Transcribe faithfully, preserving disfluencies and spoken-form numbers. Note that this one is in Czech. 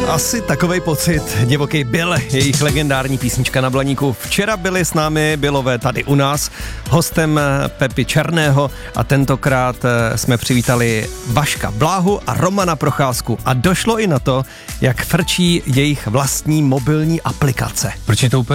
Asi takovej pocit Divoký Bill, jejich legendární písnička na Blaníku. Včera byli s námi Billové tady u nás, hostem Pepi Černého a tentokrát jsme přivítali Vaška Bláhu a Romana Procházku a došlo i na to, jak frčí jejich vlastní mobilní aplikace. Proč je to úplně